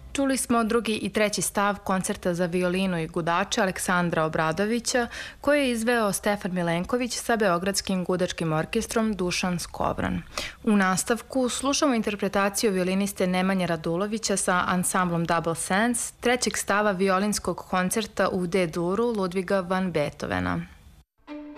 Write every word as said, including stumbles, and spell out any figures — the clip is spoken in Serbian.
Čuli smo drugi i treći stav koncerta za violinu i gudače Aleksandra Obradovića, koji je izveo Stefan Milenković sa Beogradskim gudačkim orkestrom Dušan Skovran. U nastavku slušamo interpretaciju violiniste Nemanje Radulovića sa ansamblom Double Sense, trećeg stava violinskog koncerta u D-duru Ludviga van Beethovena.